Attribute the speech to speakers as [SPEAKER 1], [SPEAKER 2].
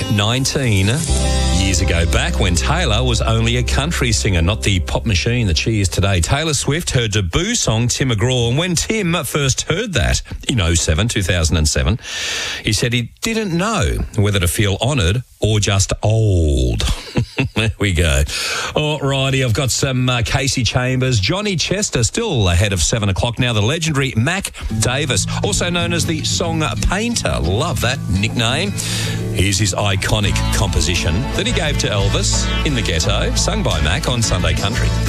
[SPEAKER 1] 19 years ago, back when Taylor was only a country singer, not the pop machine that she is today. Taylor Swift, her debut song, Tim McGraw. And when Tim first heard that in 2007, he said he didn't know whether to feel honoured or just old. There we go. All righty, I've got some Casey Chambers. Johnny Chester still ahead of 7 o'clock now. The legendary Mac Davis, also known as the Song Painter. Love that nickname. Here's his iconic composition that he gave to Elvis in the Ghetto, sung by Mac on Sunday Country.